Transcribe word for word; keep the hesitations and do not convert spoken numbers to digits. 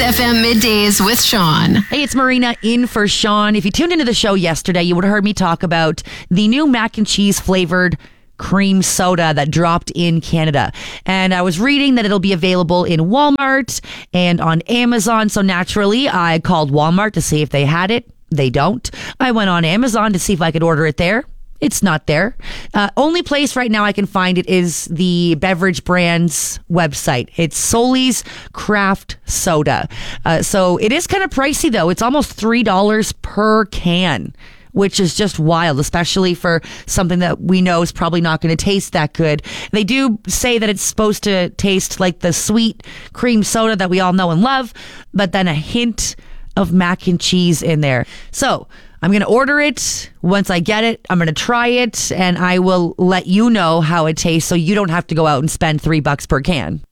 F M Middays with Sean. Hey, it's Marina in for Sean. If you tuned into the show yesterday, you would have heard me talk about the new mac and cheese flavored cream soda that dropped in Canada. And I was reading that it'll be available in Walmart and on Amazon. So naturally, I called Walmart to see if they had it. They don't. I went on Amazon to see if I could order it there. It's not there. Uh, only place right now I can find it is the beverage brand's website. It's Soli's Craft Soda. Uh, so it is kind of pricey, though. It's almost three dollars per can, which is just wild, especially for something that we know is probably not going to taste that good. They do say that it's supposed to taste like the sweet cream soda that we all know and love, but then a hint of mac and cheese in there. So I'm going to order it. Once I get it, I'm going to try it, and I will let you know how it tastes so you don't have to go out and spend three bucks per can.